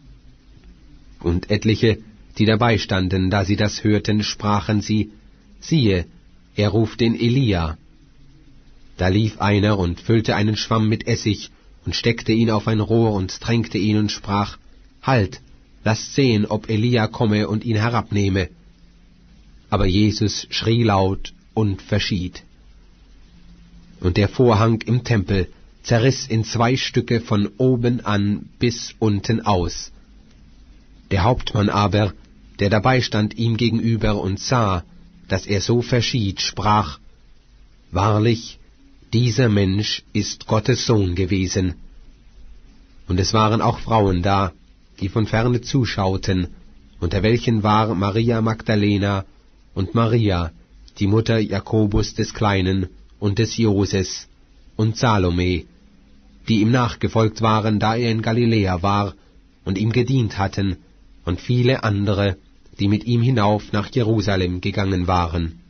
Und etliche, die dabei standen, da sie das hörten, sprachen sie, siehe, er ruft den Elia. Da lief einer und füllte einen Schwamm mit Essig und steckte ihn auf ein Rohr und tränkte ihn und sprach, Halt, lasst sehen, ob Elia komme und ihn herabnehme. Aber Jesus schrie laut und verschied. Und der Vorhang im Tempel zerriss in zwei Stücke von oben an bis unten aus. Der Hauptmann aber, der dabei stand ihm gegenüber und sah, dass er so verschied, sprach, Wahrlich, dieser Mensch ist Gottes Sohn gewesen. Und es waren auch Frauen da, die von ferne zuschauten, unter welchen war Maria Magdalena und Maria, die Mutter Jakobus des Kleinen und des Joses, und Salome, die ihm nachgefolgt waren, da er in Galiläa war, und ihm gedient hatten, und viele andere, die mit ihm hinauf nach Jerusalem gegangen waren.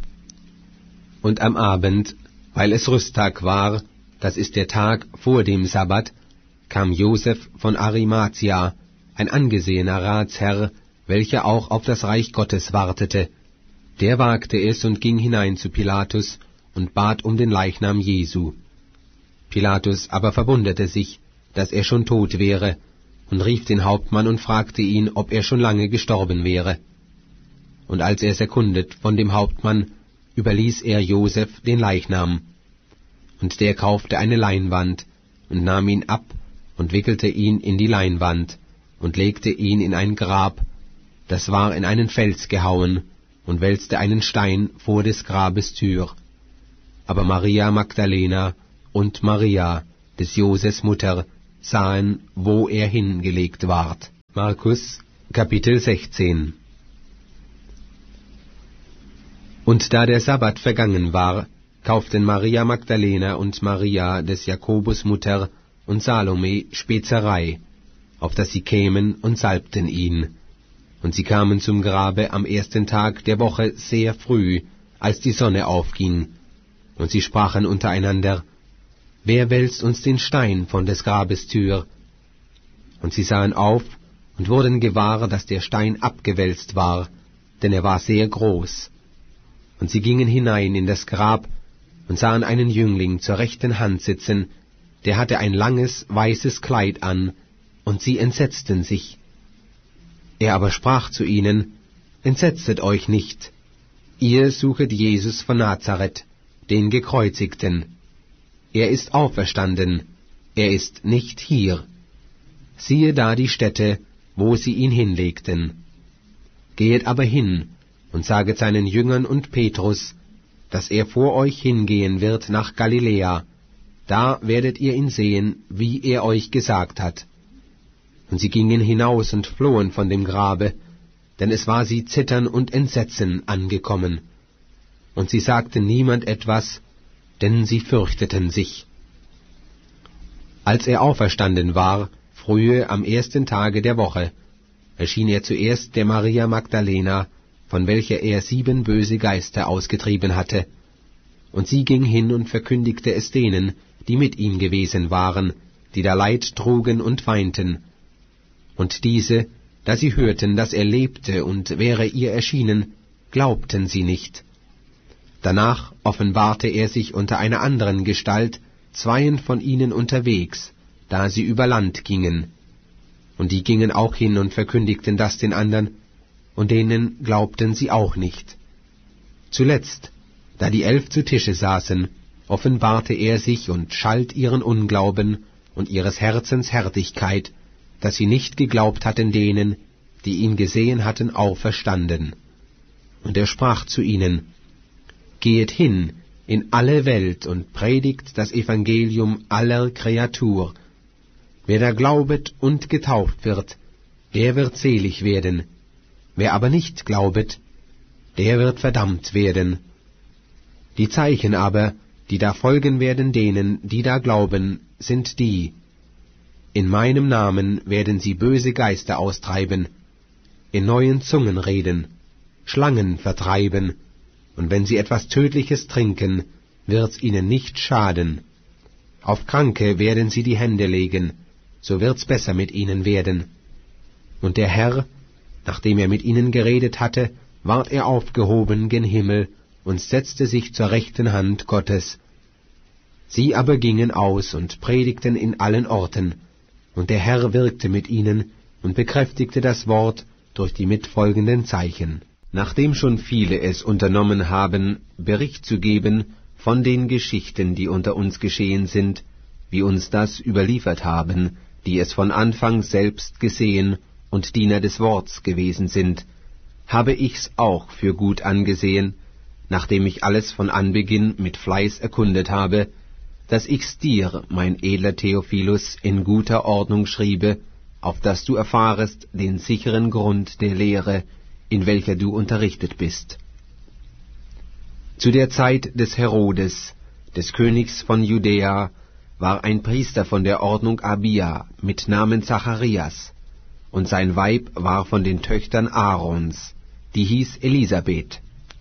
Und am Abend, weil es Rüsttag war, das ist der Tag vor dem Sabbat, kam Joseph von Arimathia, ein angesehener Ratsherr, welcher auch auf das Reich Gottes wartete. Der wagte es und ging hinein zu Pilatus und bat um den Leichnam Jesu. Pilatus aber verwunderte sich, dass er schon tot wäre, und rief den Hauptmann und fragte ihn, ob er schon lange gestorben wäre. Und als er es erkundet von dem Hauptmann, überließ er Joseph den Leichnam. Und der kaufte eine Leinwand und nahm ihn ab und wickelte ihn in die Leinwand und legte ihn in ein Grab das war in einen Fels gehauen und wälzte einen Stein vor des Grabes Tür. Aber Maria Magdalena und Maria, des Joses Mutter, sahen, wo er hingelegt ward. Markus, Kapitel sechzehn. Und da der Sabbat vergangen war, kauften Maria Magdalena und Maria des Jakobus Mutter und Salome Spezerei, auf dass sie kämen und salbten ihn. Und sie kamen zum Grabe am ersten Tag der Woche sehr früh, als die Sonne aufging. Und sie sprachen untereinander, wer wälzt uns den Stein von des Grabes Tür? Und sie sahen auf und wurden gewahr, dass der Stein abgewälzt war, denn er war sehr groß. Und sie gingen hinein in das Grab und sahen einen Jüngling zur rechten Hand sitzen, der hatte ein langes, weißes Kleid an, und sie entsetzten sich. Er aber sprach zu ihnen, entsetzet euch nicht, ihr suchet Jesus von Nazareth, den Gekreuzigten. Er ist auferstanden, er ist nicht hier. Siehe da die Stätte, wo sie ihn hinlegten. Gehet aber hin und saget seinen Jüngern und Petrus, dass er vor euch hingehen wird nach Galiläa, da werdet ihr ihn sehen, wie er euch gesagt hat. Und sie gingen hinaus und flohen von dem Grabe, denn es war sie Zittern und Entsetzen angekommen. Und sie sagten niemand etwas, denn sie fürchteten sich. Als er auferstanden war, frühe am ersten Tage der Woche, erschien er zuerst der Maria Magdalena, von welcher er sieben böse Geister ausgetrieben hatte. Und sie ging hin und verkündigte es denen, die mit ihm gewesen waren, die da Leid trugen und weinten. Und diese, da sie hörten, dass er lebte und wäre ihr erschienen, glaubten sie nicht. Danach offenbarte er sich unter einer anderen Gestalt, zweien von ihnen unterwegs, da sie über Land gingen. Und die gingen auch hin und verkündigten das den andern, und denen glaubten sie auch nicht. Zuletzt, da die Elf zu Tische saßen, offenbarte er sich und schalt ihren Unglauben und ihres Herzens Härtigkeit, dass sie nicht geglaubt hatten denen, die ihn gesehen hatten, auferstanden. Und er sprach zu ihnen, Gehet hin in alle Welt und predigt das Evangelium aller Kreatur. Wer da glaubet und getauft wird, der wird selig werden. Wer aber nicht glaubet, der wird verdammt werden. Die Zeichen aber, die da folgen werden denen, die da glauben, sind die: In meinem Namen werden sie böse Geister austreiben, in neuen Zungen reden, Schlangen vertreiben, und wenn sie etwas Tödliches trinken, wird's ihnen nicht schaden. Auf Kranke werden sie die Hände legen, so wird's besser mit ihnen werden. Und der Herr, nachdem er mit ihnen geredet hatte, ward er aufgehoben gen Himmel und setzte sich zur rechten Hand Gottes. Sie aber gingen aus und predigten in allen Orten, und der Herr wirkte mit ihnen und bekräftigte das Wort durch die mitfolgenden Zeichen. Nachdem schon viele es unternommen haben, Bericht zu geben von den Geschichten, die unter uns geschehen sind, wie uns das überliefert haben, die es von Anfang selbst gesehen und Diener des Worts gewesen sind, habe ich's auch für gut angesehen, nachdem ich alles von Anbeginn mit Fleiß erkundet habe, dass ich's dir, mein edler Theophilus, in guter Ordnung schriebe, auf dass du erfahrest den sicheren Grund der Lehre, in welcher du unterrichtet bist. Zu der Zeit des Herodes, des Königs von Judäa, war ein Priester von der Ordnung Abia mit Namen Zacharias, und sein Weib war von den Töchtern Aarons, die hieß Elisabeth.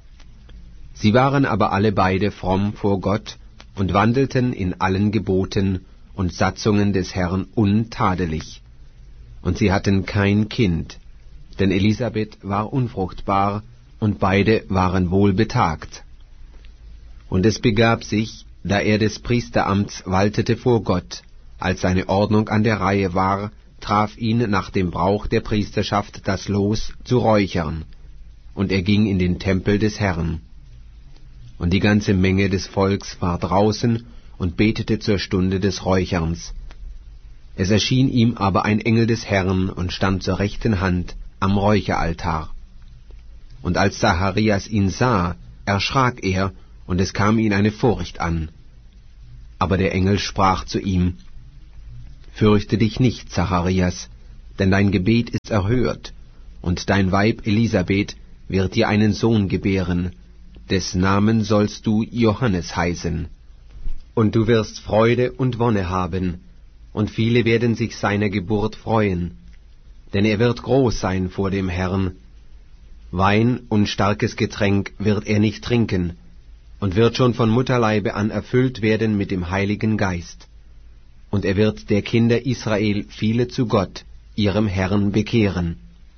Sie waren aber alle beide fromm vor Gott und wandelten in allen Geboten und Satzungen des Herrn untadelig. Und sie hatten kein Kind, denn Elisabeth war unfruchtbar, und beide waren wohlbetagt. Und es begab sich, da er des Priesteramts waltete vor Gott, als seine Ordnung an der Reihe war, traf ihn nach dem Brauch der Priesterschaft das Los zu räuchern, und er ging in den Tempel des Herrn. Und die ganze Menge des Volks war draußen und betete zur Stunde des Räucherns. Es erschien ihm aber ein Engel des Herrn und stand zur rechten Hand, am Räucheraltar. Und als Zacharias ihn sah, erschrak er, und es kam ihn eine Furcht an. Aber der Engel sprach zu ihm: Fürchte dich nicht, Zacharias, denn dein Gebet ist erhört, und dein Weib Elisabeth wird dir einen Sohn gebären, des Namen sollst du Johannes heißen. Und du wirst Freude und Wonne haben, und viele werden sich seiner Geburt freuen, denn er wird groß sein vor dem Herrn. Wein und starkes Getränk wird er nicht trinken, und wird schon von Mutterleibe an erfüllt werden mit dem Heiligen Geist. Und er wird der Kinder Israel viele zu Gott, ihrem Herrn, bekehren.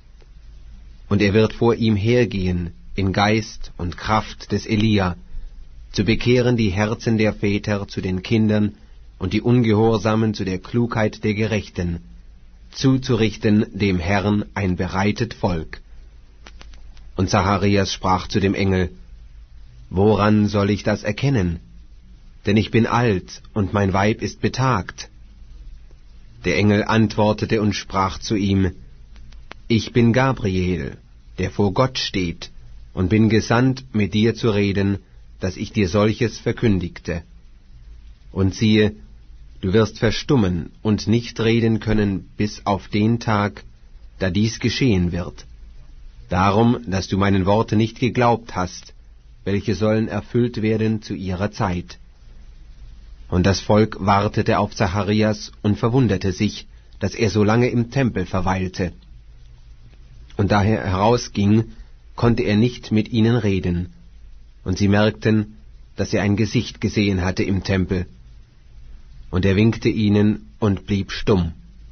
Und er wird vor ihm hergehen, in Geist und Kraft des Elia, zu bekehren die Herzen der Väter zu den Kindern und die Ungehorsamen zu der Klugheit der Gerechten, zuzurichten dem Herrn ein bereitet Volk. Und Zacharias sprach zu dem Engel: Woran soll ich das erkennen? Denn ich bin alt, und mein Weib ist betagt. Der Engel antwortete und sprach zu ihm: Ich bin Gabriel, der vor Gott steht, und bin gesandt, mit dir zu reden, dass ich dir solches verkündigte. Und siehe, du wirst verstummen und nicht reden können bis auf den Tag, da dies geschehen wird. Darum, dass du meinen Worten nicht geglaubt hast, welche sollen erfüllt werden zu ihrer Zeit. Und das Volk wartete auf Zacharias und verwunderte sich, dass er so lange im Tempel verweilte. Und da er herausging, konnte er nicht mit ihnen reden, und sie merkten, dass er ein Gesicht gesehen hatte im Tempel. Und er winkte ihnen und blieb stumm.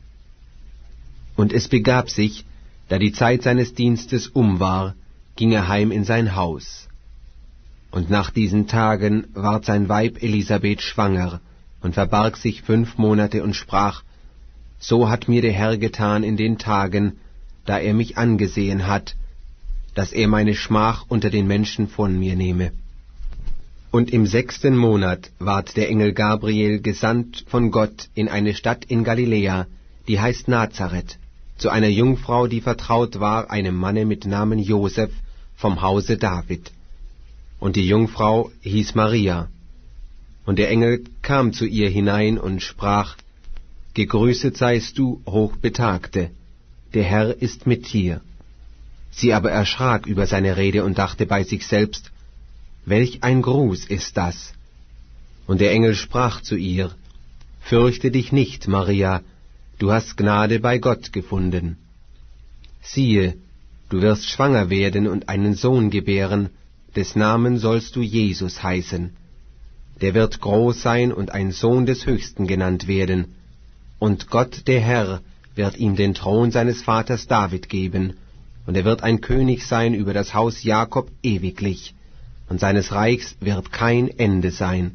Und es begab sich, da die Zeit seines Dienstes um war, ging er heim in sein Haus. Und nach diesen Tagen ward sein Weib Elisabeth schwanger und verbarg sich fünf Monate und sprach: So hat mir der Herr getan in den Tagen, da er mich angesehen hat, dass er meine Schmach unter den Menschen von mir nehme. Und im sechsten Monat ward der Engel Gabriel gesandt von Gott in eine Stadt in Galiläa, die heißt Nazareth, zu einer Jungfrau, die vertraut war einem Manne mit Namen Joseph vom Hause David. Und die Jungfrau hieß Maria. Und der Engel kam zu ihr hinein und sprach: Gegrüßet seist du, Hochbetagte, der Herr ist mit dir. Sie aber erschrak über seine Rede und dachte bei sich selbst: Welch ein Gruß ist das! Und der Engel sprach zu ihr: Fürchte dich nicht, Maria, du hast Gnade bei Gott gefunden. Siehe, du wirst schwanger werden und einen Sohn gebären, des Namen sollst du Jesus heißen. Der wird groß sein und ein Sohn des Höchsten genannt werden. Und Gott, der Herr, wird ihm den Thron seines Vaters David geben, und er wird ein König sein über das Haus Jakob ewiglich, und seines Reichs wird kein Ende sein.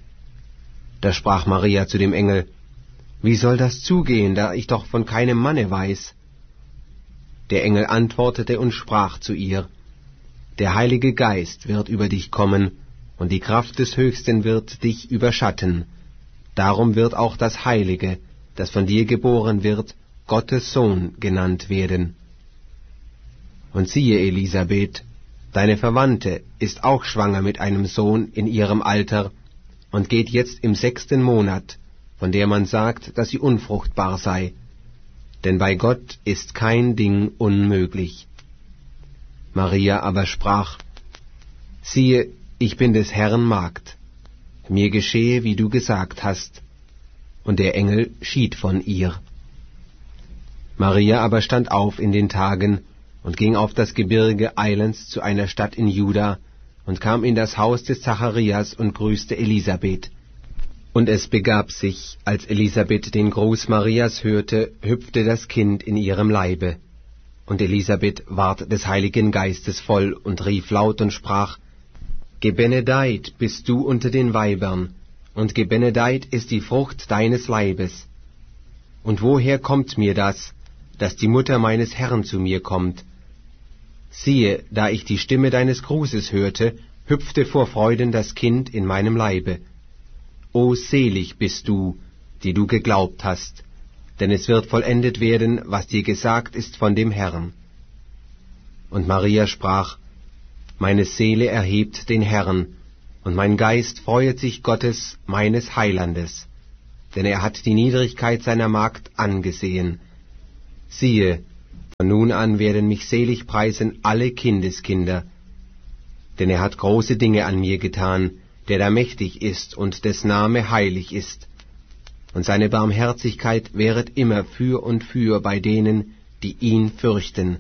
Da sprach Maria zu dem Engel: Wie soll das zugehen, da ich doch von keinem Manne weiß? Der Engel antwortete und sprach zu ihr: Der Heilige Geist wird über dich kommen, und die Kraft des Höchsten wird dich überschatten. Darum wird auch das Heilige, das von dir geboren wird, Gottes Sohn genannt werden. Und siehe, Elisabeth, deine Verwandte ist auch schwanger mit einem Sohn in ihrem Alter und geht jetzt im sechsten Monat, von der man sagt, dass sie unfruchtbar sei. Denn bei Gott ist kein Ding unmöglich. Maria aber sprach: Siehe, ich bin des Herrn Magd. Mir geschehe, wie du gesagt hast. Und der Engel schied von ihr. Maria aber stand auf in den Tagen und ging auf das Gebirge eilends zu einer Stadt in Juda und kam in das Haus des Zacharias und grüßte Elisabeth. Und es begab sich, als Elisabeth den Gruß Marias hörte, hüpfte das Kind in ihrem Leibe. Und Elisabeth ward des Heiligen Geistes voll und rief laut und sprach: Gebenedeit bist du unter den Weibern, und gebenedeit ist die Frucht deines Leibes. Und woher kommt mir das, dass die Mutter meines Herrn zu mir kommt? Siehe, da ich die Stimme deines Grußes hörte, hüpfte vor Freuden das Kind in meinem Leibe. O selig bist du, die du geglaubt hast, denn es wird vollendet werden, was dir gesagt ist von dem Herrn. Und Maria sprach, Meine Seele erhebt den Herrn, und mein Geist freuet sich Gottes, meines Heilandes, denn er hat die Niedrigkeit seiner Magd angesehen. Siehe, von nun an werden mich selig preisen alle Kindeskinder, denn er hat große Dinge an mir getan, der da mächtig ist und des Name heilig ist. Und seine Barmherzigkeit wäret immer für und für bei denen, die ihn fürchten.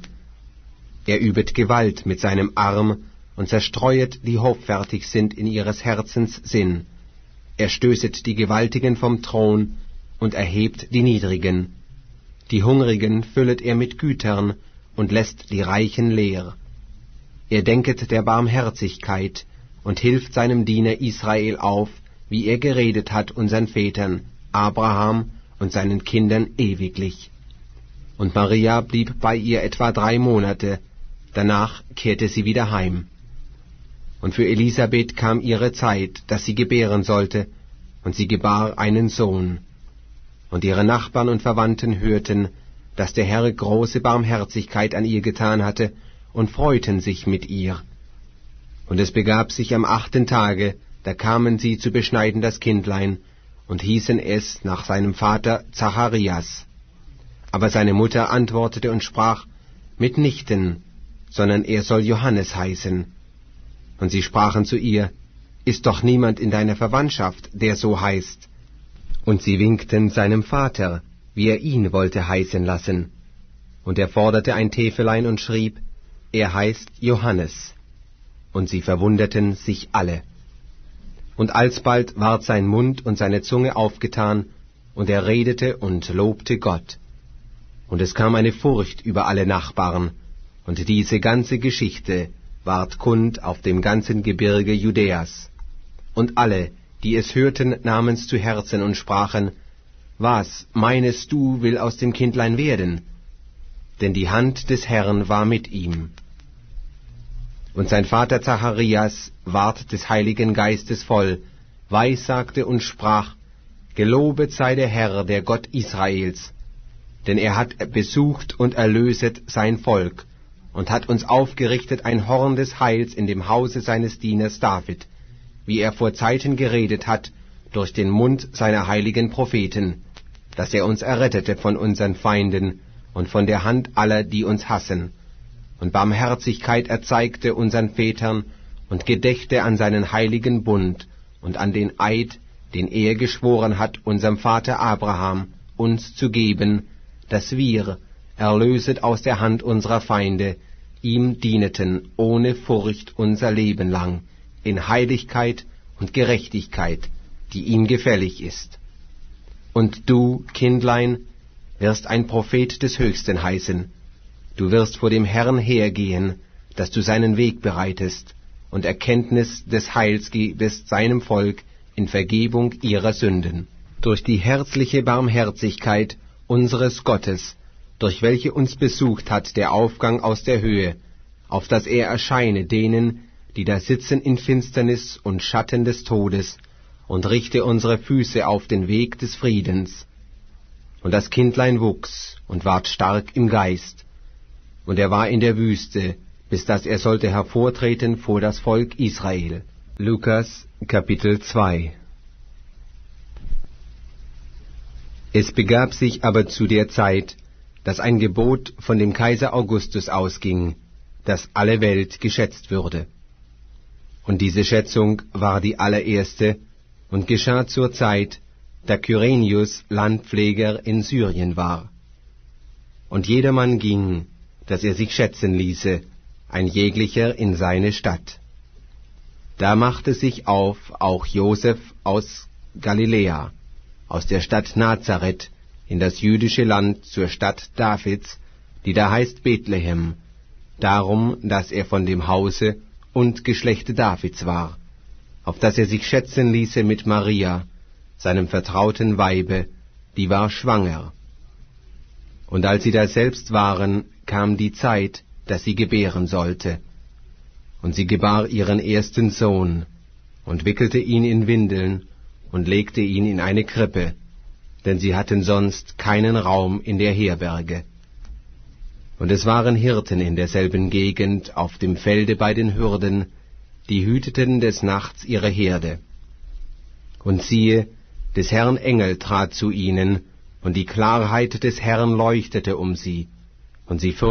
Er übet Gewalt mit seinem Arm und zerstreuet, die hoffärtig sind in ihres Herzens Sinn. Er stößet die Gewaltigen vom Thron und erhebt die Niedrigen. Die Hungrigen füllet er mit Gütern und lässt die Reichen leer. Er denket der Barmherzigkeit und hilft seinem Diener Israel auf, wie er geredet hat unseren Vätern, Abraham und seinen Kindern ewiglich. Und Maria blieb bei ihr etwa drei Monate, danach kehrte sie wieder heim. Und für Elisabeth kam ihre Zeit, dass sie gebären sollte, und sie gebar einen Sohn. Und ihre Nachbarn und Verwandten hörten, dass der Herr große Barmherzigkeit an ihr getan hatte, und freuten sich mit ihr. Und es begab sich am achten Tage, da kamen sie zu beschneiden das Kindlein, und hießen es nach seinem Vater Zacharias. Aber seine Mutter antwortete und sprach, mitnichten, sondern er soll Johannes heißen. Und sie sprachen zu ihr, ist doch niemand in deiner Verwandtschaft, der so heißt. Und sie winkten seinem Vater, wie er ihn wollte heißen lassen. Und er forderte ein Täfelein und schrieb, er heißt Johannes. Und sie verwunderten sich alle. Und alsbald ward sein Mund und seine Zunge aufgetan, und er redete und lobte Gott. Und es kam eine Furcht über alle Nachbarn, und diese ganze Geschichte ward kund auf dem ganzen Gebirge Judäas. Und alle, die es hörten, nahmen's zu Herzen und sprachen, was, meinest du, will aus dem Kindlein werden? Denn die Hand des Herrn war mit ihm. Und sein Vater Zacharias ward des Heiligen Geistes voll, weissagte und sprach, gelobet sei der Herr, der Gott Israels, denn er hat besucht und erlöset sein Volk, und hat uns aufgerichtet ein Horn des Heils in dem Hause seines Dieners David, wie er vor Zeiten geredet hat durch den Mund seiner heiligen Propheten, dass er uns errettete von unseren Feinden und von der Hand aller, die uns hassen, und Barmherzigkeit erzeigte unseren Vätern und gedächte an seinen heiligen Bund und an den Eid, den er geschworen hat, unserem Vater Abraham, uns zu geben, dass wir, erlöset aus der Hand unserer Feinde, ihm dieneten ohne Furcht unser Leben lang, in Heiligkeit und Gerechtigkeit, die ihm gefällig ist. Und du, Kindlein, wirst ein Prophet des Höchsten heißen. Du wirst vor dem Herrn hergehen, dass du seinen Weg bereitest und Erkenntnis des Heils gebest seinem Volk in Vergebung ihrer Sünden. Durch die herzliche Barmherzigkeit unseres Gottes, durch welche uns besucht hat der Aufgang aus der Höhe, auf dass er erscheine denen, die da sitzen in Finsternis und Schatten des Todes, und richte unsere Füße auf den Weg des Friedens. Und das Kindlein wuchs und ward stark im Geist, und er war in der Wüste, bis dass er sollte hervortreten vor das Volk Israel. Lukas Kapitel zwei. Es begab sich aber zu der Zeit, dass ein Gebot von dem Kaiser Augustus ausging, dass alle Welt geschätzt würde. Und diese Schätzung war die allererste und geschah zur Zeit, da Kyrenius Landpfleger in Syrien war. Und jedermann ging, dass er sich schätzen ließe, ein jeglicher in seine Stadt. Da machte sich auf auch Joseph aus Galiläa, aus der Stadt Nazareth, in das jüdische Land zur Stadt Davids, die da heißt Bethlehem, darum, dass er von dem Hause und Geschlechte Davids war, auf dass er sich schätzen ließe mit Maria, seinem vertrauten Weibe, die war schwanger. Und als sie daselbst waren, kam die Zeit, dass sie gebären sollte. Und sie gebar ihren ersten Sohn, und wickelte ihn in Windeln, und legte ihn in eine Krippe, denn sie hatten sonst keinen Raum in der Herberge. Und es waren Hirten in derselben Gegend auf dem Felde bei den Hürden, die hüteten des Nachts ihre Herde. Und siehe, des Herrn Engel trat zu ihnen, und die Klarheit des Herrn leuchtete um sie, und sie